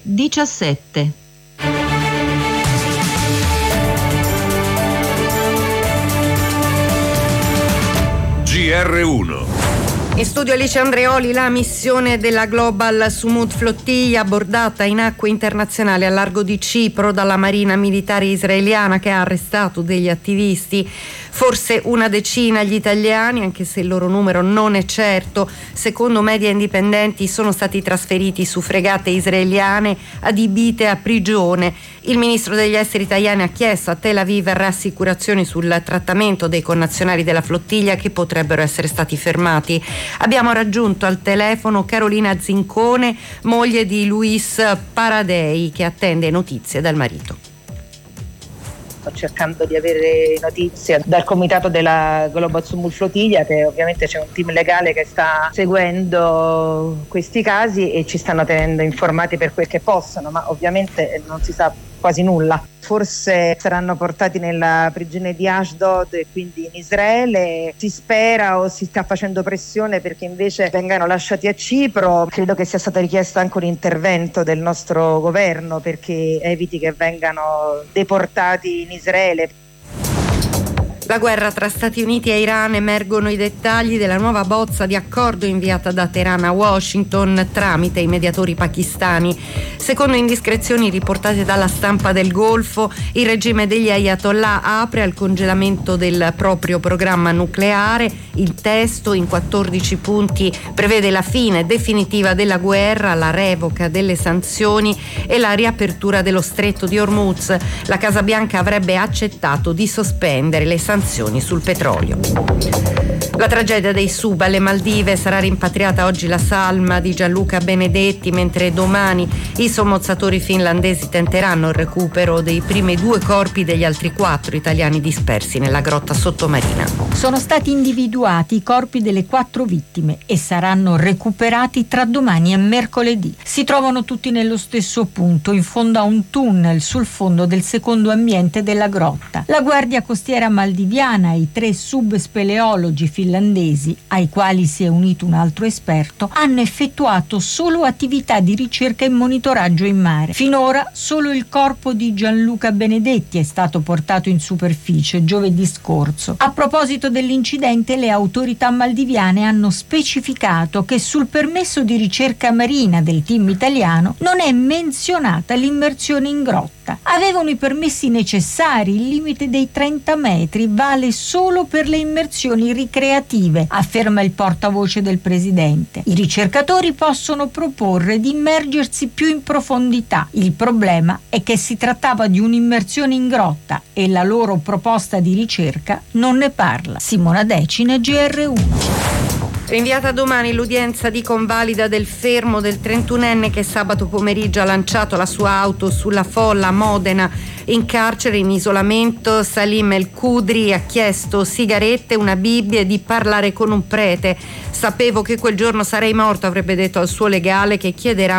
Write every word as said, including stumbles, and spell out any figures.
diciassette. G R uno. In studio Alice Andreoli. La missione della Global Sumud Flottiglia abbordata in acque internazionali al largo di Cipro dalla Marina Militare Israeliana, che ha arrestato degli attivisti, forse una decina gli italiani, anche se il loro numero non è certo. Secondo media indipendenti sono stati trasferiti su fregate israeliane adibite a prigione. Il ministro degli esteri italiano ha chiesto a Tel Aviv rassicurazioni sul trattamento dei connazionali della flottiglia che potrebbero essere stati fermati. Abbiamo raggiunto al telefono Carolina Zincone, moglie di Luis Paradei, che attende notizie dal marito. Sto cercando di avere notizie dal comitato della Global Sumud Flottiglia, che ovviamente c'è un team legale che sta seguendo questi casi e ci stanno tenendo informati per quel che possono, ma ovviamente non si sa quasi nulla. Forse saranno portati nella prigione di Ashdod e quindi in Israele. Si spera o si sta facendo pressione perché invece vengano lasciati a Cipro. Credo che sia stato richiesto anche un intervento del nostro governo perché eviti che vengano deportati in Israele. La guerra tra Stati Uniti e Iran, emergono i dettagli della nuova bozza di accordo inviata da Teheran a Washington tramite i mediatori pakistani. Secondo indiscrezioni riportate dalla stampa del Golfo, il regime degli Ayatollah apre al congelamento del proprio programma nucleare. Il testo, in quattordici punti, prevede la fine definitiva della guerra, la revoca delle sanzioni e la riapertura dello stretto di Hormuz. La Casa Bianca avrebbe accettato di sospendere le sanzioni sul petrolio. La tragedia dei Sub alle Maldive: sarà rimpatriata oggi la salma di Gianluca Benedetti, mentre domani i sommozzatori finlandesi tenteranno il recupero dei primi due corpi degli altri quattro italiani dispersi nella grotta sottomarina. Sono stati individuati i corpi delle quattro vittime e saranno recuperati tra domani e mercoledì. Si trovano tutti nello stesso punto, in fondo a un tunnel sul fondo del secondo ambiente della grotta. La Guardia Costiera maldiviana e i tre subspeleologi finlandesi, ai quali si è unito un altro esperto, hanno effettuato solo attività di ricerca e monitoraggio in mare. Finora solo il corpo di Gianluca Benedetti è stato portato in superficie giovedì scorso. A proposito dell'incidente, le autorità maldiviane hanno specificato che sul permesso di ricerca marina del team italiano non è menzionata l'immersione in grotta. Avevano i permessi necessari, il limite dei trenta metri vale solo per le immersioni ricreative, afferma il portavoce del presidente. I ricercatori possono proporre di immergersi più in profondità. Il problema è che si trattava di un'immersione in grotta e la loro proposta di ricerca non ne parla. Simona Decine, G R uno. Rinviata domani l'udienza di convalida del fermo del trentunenne che sabato pomeriggio ha lanciato la sua auto sulla folla a Modena. In carcere, in isolamento, Salim El Kudri ha chiesto sigarette, una Bibbia e di parlare con un prete. Sapevo che quel giorno sarei morto, avrebbe detto al suo legale, che chiederà